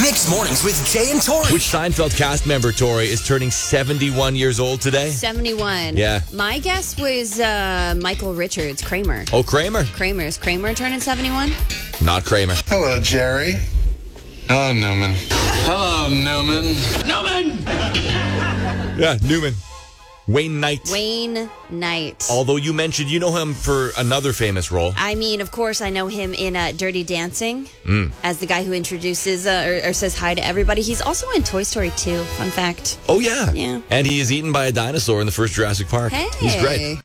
Mixed Mornings with Jay and Tori. Which Seinfeld cast member, Tori, is turning 71 years old today? 71. Yeah. My guess was Michael Richards, Kramer. Oh, Kramer. Is Kramer turning 71? Not Kramer. Hello, Jerry. Hello, Newman. Hello, Newman. Yeah, Newman. Wayne Knight. Wayne Knight. Although you mentioned you know him for another famous role. I mean, of course, I know him in Dirty Dancing as the guy who introduces or says hi to everybody. He's also in Toy Story 2, fun fact. Oh, yeah. Yeah. And he is eaten by a dinosaur in the first Jurassic Park. Hey. He's great.